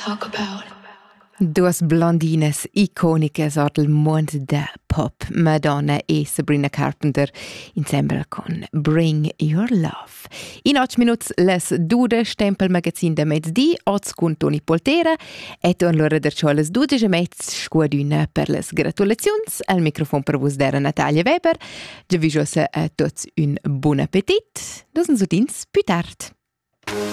talk about. Duas blondines iconicas or del mond da pop, Madonna e Sabrina Carpenter, insieme con Bring Your Love. In 8 minuti les dude stempel magazin da mezzdi, oz con Toni Poltera, e ton l'ora der ciò les 12:30 scuaduna per les gratulazions, al microfon per vos dera Natalia Weber, già vi a tots un bon appetit, dos uns udins più tard.